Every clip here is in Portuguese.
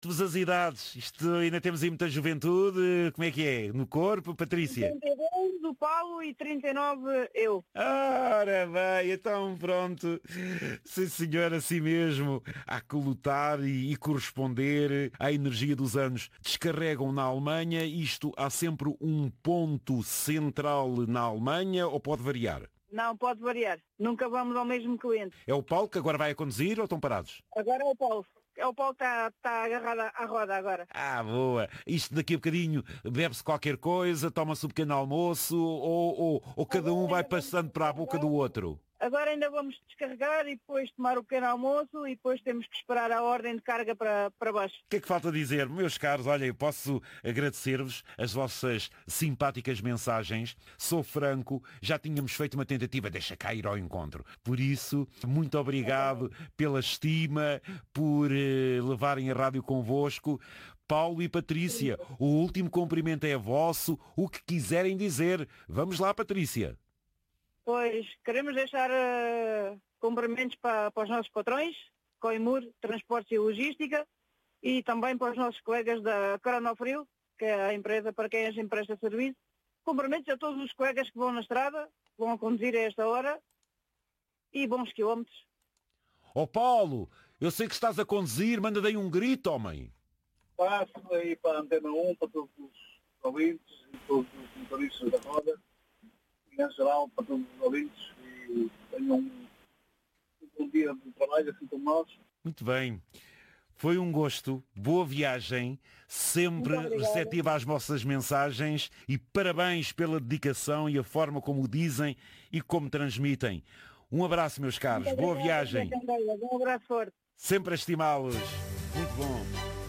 as idades. Isto ainda temos aí muita juventude. Como é que é? No corpo, Patrícia? 32 do Paulo e 39 eu. Ora bem, então pronto. Sim senhor, assim mesmo. Há que lutar e corresponder à energia dos anos. Descarregam na Alemanha. Isto há sempre um ponto central na Alemanha ou pode variar? Não, pode variar. Nunca vamos ao mesmo cliente. É o Paulo que agora vai a conduzir ou estão parados? Agora é o Paulo. É o Paulo que está agarrado à roda agora. Ah, boa. Isto daqui a bocadinho bebe-se qualquer coisa, toma-se um pequeno almoço ou cada um vai passando para a boca do outro? Agora ainda vamos descarregar e depois tomar o pequeno almoço e depois temos que esperar a ordem de carga para baixo. O que é que falta dizer? Meus caros, olha, eu posso agradecer-vos as vossas simpáticas mensagens. Sou franco, já tínhamos feito uma tentativa, deixa cá ir ao encontro. Por isso, muito obrigado pela estima, por levarem a rádio convosco. Paulo e Patrícia, o último cumprimento é vosso, o que quiserem dizer. Vamos lá, Patrícia. Pois, queremos deixar cumprimentos para os nossos patrões, Coimur, Transportes e Logística, e também para os nossos colegas da Coronofrio, que é a empresa para quem a gente presta serviço. Cumprimentos a todos os colegas que vão na estrada, que vão a conduzir a esta hora, e bons quilómetros. Ó Paulo, eu sei que estás a conduzir, manda daí um grito, homem. Passo aí para a Antena 1, para todos os ouvintes e todos os motoristas da roda, e em geral para todos os ouvintes, e tenham um bom dia de trabalho assim como nós. Muito bem. Foi um gosto, boa viagem, sempre receptiva às vossas mensagens e parabéns pela dedicação e a forma como dizem e como transmitem. Um abraço, meus caros, boa viagem. Um abraço forte. Sempre a estimá-los. Muito bom.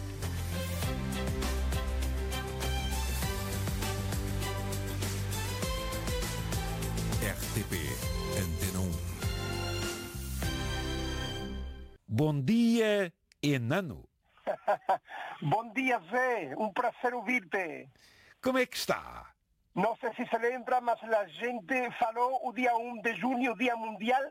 RTP Antena 1. Bom dia, enano. Bom dia, Zé. Um prazer ouvir-te. Como é que está? Não sei se se lembra, mas a gente falou o dia 1 de junho, Dia Mundial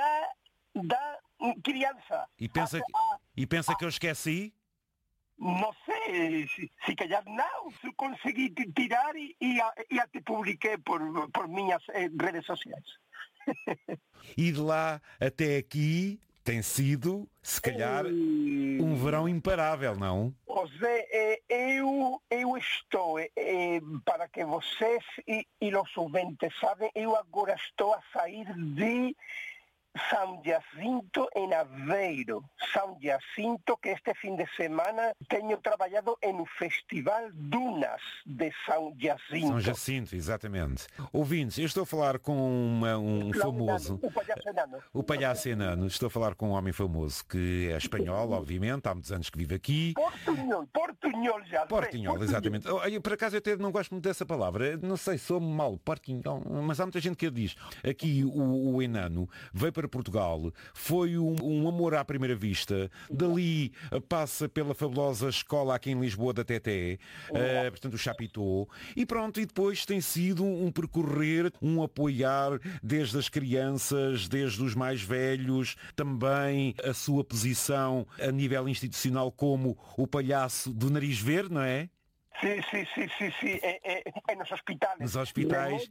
da Criança. E pensa que eu esqueci? Não sei, se calhar não. Se consegui tirar e até publiquei por minhas redes sociais. E de lá até aqui tem sido, se calhar, um verão imparável, não? José, eu estou, para que vocês e os ouvintes sabem, eu agora estou a sair de São Jacinto em Aveiro. São Jacinto, que este fim de semana tenho trabalhado no Festival Dunas de São Jacinto. São Jacinto, exatamente. Ouvintes, eu estou a falar com um famoso... O palhaço enano. O palhaço enano. Estou a falar com um homem famoso que é espanhol, obviamente, há muitos anos que vive aqui. Portunhol já. Portinhol, exatamente. Olha, por acaso eu até não gosto muito dessa palavra. Não sei, sou mal, portinhol, mas há muita gente que a diz. Aqui o enano veio para Portugal, foi um amor à primeira vista, dali passa pela fabulosa escola aqui em Lisboa da Teté, portanto o Chapitou, e pronto, e depois tem sido um percorrer, um apoiar desde as crianças, desde os mais velhos, também a sua posição a nível institucional como o palhaço do nariz verde, não é? Sim, nos hospitais. Nos hospitais.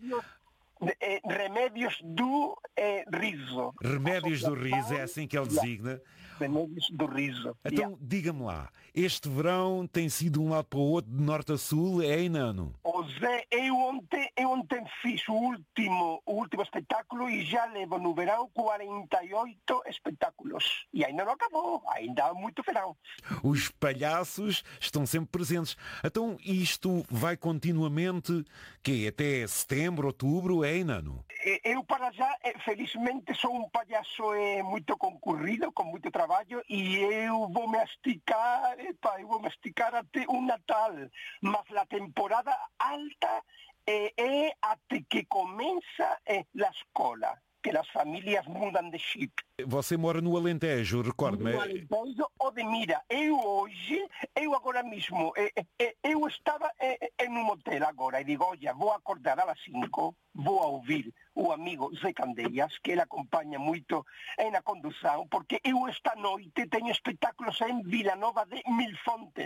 Remédios do riso. Remédios do riso, é assim que ele designa. Remédios do riso. Então, diga-me lá, este verão tem sido um lado para o outro, de norte a sul, é enano? Zé, eu ontem fiz o último espetáculo e já levo no verão 48 espetáculos. E ainda não acabou, ainda há muito verão. Os palhaços estão sempre presentes. Então, isto vai continuamente, que até setembro, outubro, é enano? Eu para já, felizmente, sou um palhaço muito concorrido, com muito trabalho, e eu vou me esticar até o Natal. Mas a temporada alta é até que começa a escola, que as famílias mudam de chip. Você mora no Alentejo, recordo-me. No Alentejo ou de Mira. Eu agora agora mesmo, eu estava em um hotel agora e digo, olha, vou acordar às 5, vou ouvir o amigo Zé Candeias, que ele acompanha muito na condução, porque eu esta noite tenho espetáculos em Vila Nova de Mil Fontes.